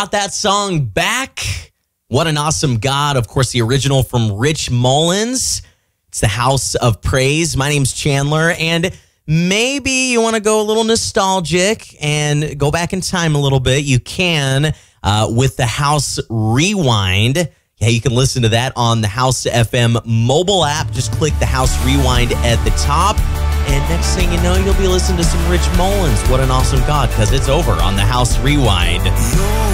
Got that song back. What an awesome God. Of course, the original from Rich Mullins. It's the House of Praise. My name's Chandler, and maybe you want to go a little nostalgic and go back in time a little bit. You can with the House Rewind. Yeah, you can listen to that on the House FM mobile app. Just click the House Rewind at the top. And next thing you know, you'll be listening to some Rich Mullins. What an awesome God, because it's over on the House Rewind.